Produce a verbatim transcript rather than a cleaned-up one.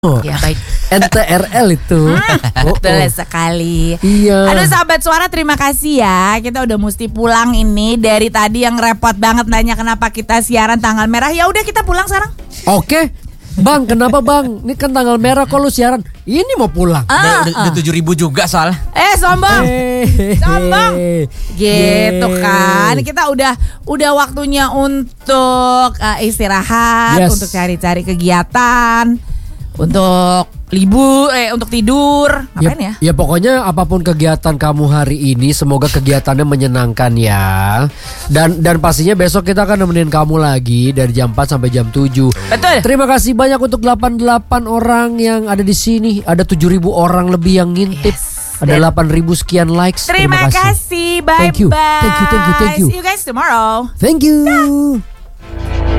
Ya baik. N T R L itu. Oh, betul oh. sekali. Iya. Aduh sahabat suara, terima kasih ya. Kita udah mesti pulang ini. Dari tadi yang repot banget nanya kenapa kita siaran tanggal merah. Ya udah kita pulang sekarang. Oke. Bang, kenapa bang? Ini kan tanggal merah kok lu siaran. Ini mau pulang. Ah, Udah, udah tujuh ribu juga soal. Eh sombong. Hey, Sombong. Gitu Yeay. kan. Kita udah udah waktunya untuk uh, istirahat, Yes. untuk cari-cari kegiatan, untuk libur, eh untuk tidur. Ngapain ya? Ya pokoknya apapun kegiatan kamu hari ini, semoga kegiatannya menyenangkan ya. Dan dan pastinya besok kita akan nemenin kamu lagi dari jam empat sampai jam tujuh. Betul. Terima kasih banyak untuk delapan puluh delapan orang yang ada di sini. Ada tujuh ribu orang lebih yang ngintip. Yes. Ada delapan ribu sekian likes. Terima, Terima kasih. kasih. Bye Thank you. bye. Thank you, thank you, thank you. See you guys tomorrow. Thank you.